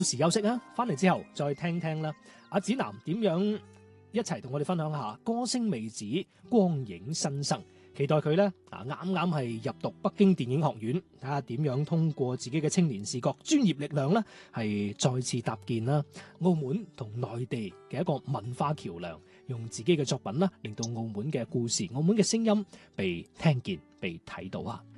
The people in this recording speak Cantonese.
時休息啊，翻嚟之後再聽聽啦。阿子南點樣一齊同我哋分享下歌星未止光影新生，期待佢呢啱啱係入讀北京電影學院，睇下點樣通過自己嘅青年視覺專業力量呢係再次搭建啦澳門同內地嘅一個文化橋梁，用自己嘅作品啦令到澳門嘅故事、澳門嘅聲音被聽見、被睇到啊！